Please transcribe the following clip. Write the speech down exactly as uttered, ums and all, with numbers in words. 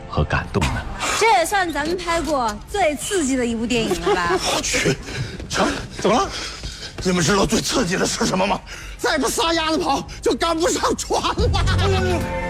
和感动呢？ 这也算咱们拍过最刺激的一部电影了吧？ 我去，成，怎么了？你们知道最刺激的是什么吗？再不撒丫子跑，就赶不上船了。